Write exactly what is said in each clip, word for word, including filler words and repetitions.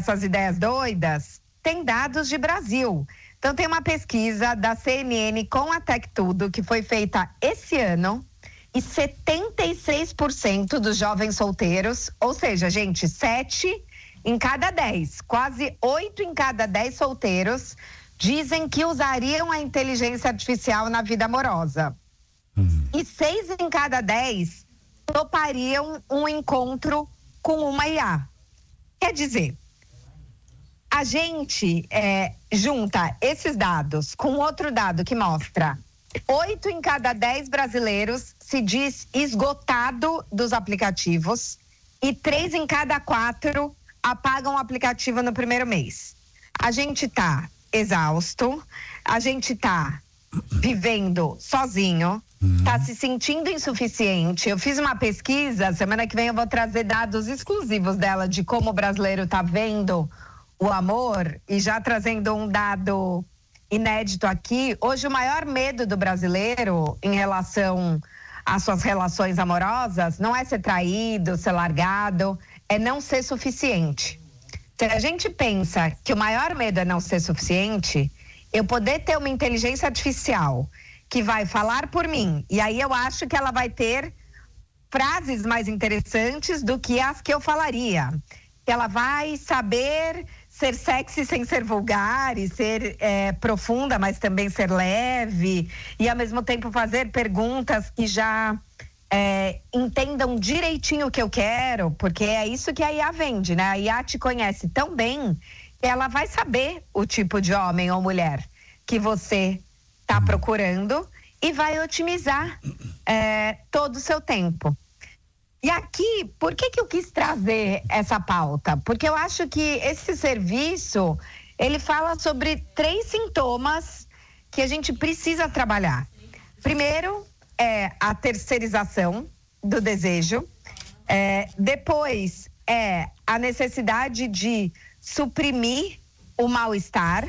essas ideias doidas, tem dados de Brasil. Então tem uma pesquisa da C N N com a Tech Tudo, que foi feita esse ano, e setenta e seis por cento dos jovens solteiros, ou seja, gente, sete em cada dez, quase oito em cada dez solteiros, dizem que usariam a inteligência artificial na vida amorosa. Uhum. E seis em cada dez topariam um encontro com uma I A. Quer dizer, a gente é, junta esses dados com outro dado que mostra oito em cada dez brasileiros se diz esgotado dos aplicativos e três em cada quatro apagam o aplicativo no primeiro mês. A gente tá exausto, a gente tá vivendo sozinho, uhum. tá se sentindo insuficiente. Eu fiz uma pesquisa, semana que vem eu vou trazer dados exclusivos dela de como o brasileiro tá vendo o amor, e já trazendo um dado inédito aqui, hoje o maior medo do brasileiro em relação às suas relações amorosas não é ser traído, ser largado, é não ser suficiente. Se a gente pensa que o maior medo é não ser suficiente, eu poder ter uma inteligência artificial que vai falar por mim, e aí eu acho que ela vai ter frases mais interessantes do que as que eu falaria. Ela vai saber ser sexy sem ser vulgar e ser é, profunda, mas também ser leve, e ao mesmo tempo fazer perguntas que já é, entendam direitinho o que eu quero, porque é isso que a I A vende, né? A I A te conhece tão bem que ela vai saber o tipo de homem ou mulher que você está procurando e vai otimizar é, todo o seu tempo. E aqui, por que que eu quis trazer essa pauta? Porque eu acho que esse serviço, ele fala sobre três sintomas que a gente precisa trabalhar. Primeiro, é a terceirização do desejo. É, depois, é a necessidade de suprimir o mal-estar.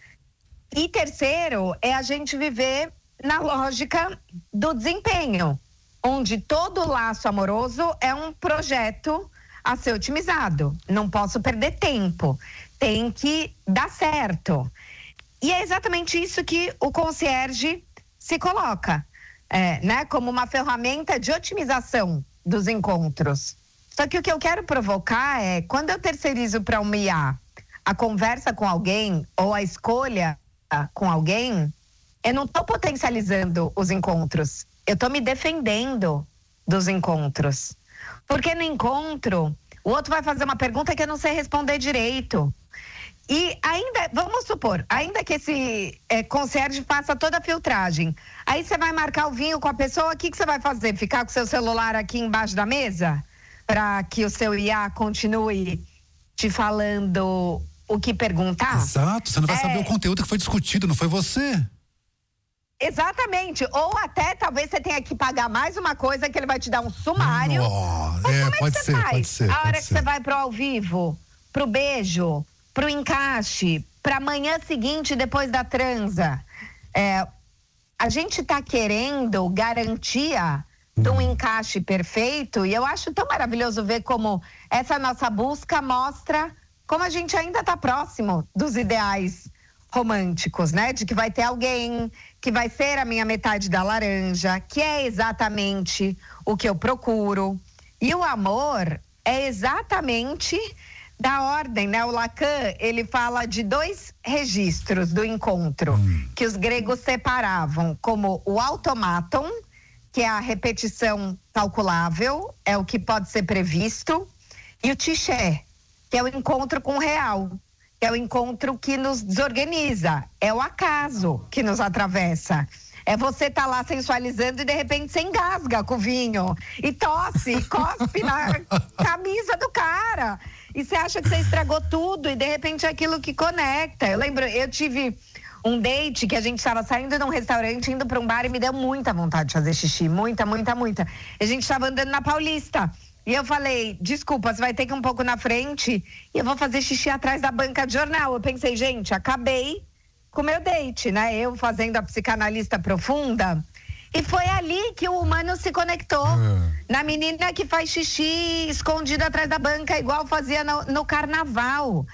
E terceiro, é a gente viver na lógica do desempenho, onde todo laço amoroso é um projeto a ser otimizado. Não posso perder tempo, tem que dar certo. E é exatamente isso que o concierge se coloca, é, né, como uma ferramenta de otimização dos encontros. Só que o que eu quero provocar é, quando eu terceirizo para uma I A a conversa com alguém ou a escolha com alguém, eu não estou potencializando os encontros. Eu tô me defendendo dos encontros. Porque no encontro, o outro vai fazer uma pergunta que eu não sei responder direito. E ainda, vamos supor, ainda que esse é, concierge faça toda a filtragem, aí você vai marcar o vinho com a pessoa, o que que você vai fazer? Ficar com o seu celular aqui embaixo da mesa? Para que o seu I A continue te falando o que perguntar? Exato, você não vai é... saber o conteúdo que foi discutido, não foi você? Exatamente, ou até talvez você tenha que pagar mais uma coisa que ele vai te dar um sumário. Oh, é, como é pode que você ser, faz? pode ser. A hora pode que ser. você vai pro ao vivo, pro beijo, pro encaixe, pra manhã seguinte depois da transa. É, a gente tá querendo garantia hum. de um encaixe perfeito, e eu acho tão maravilhoso ver como essa nossa busca mostra como a gente ainda tá próximo dos ideais românticos, né? De que vai ter alguém que vai ser a minha metade da laranja, que é exatamente o que eu procuro. E o amor é exatamente da ordem, né? O Lacan, ele fala de dois registros do encontro, hum. que os gregos separavam como o automaton, que é a repetição calculável, é o que pode ser previsto, e o tiché, que é o encontro com o real. É o encontro que nos desorganiza, é o acaso que nos atravessa. É você tá lá sensualizando e de repente você engasga com o vinho e tosse, e cospe na camisa do cara. E você acha que você estragou tudo e de repente é aquilo que conecta. Eu lembro, eu tive um date que a gente estava saindo de um restaurante, indo para um bar, e me deu muita vontade de fazer xixi, muita, muita, muita. A gente estava andando na Paulista. E eu falei, desculpa, você vai ter que ir um pouco na frente e eu vou fazer xixi atrás da banca de jornal. Eu pensei, gente, acabei com o meu date, né? Eu fazendo a psicanalista profunda. E foi ali que o humano se conectou. Uhum. Na menina que faz xixi escondida atrás da banca, igual fazia no, no carnaval.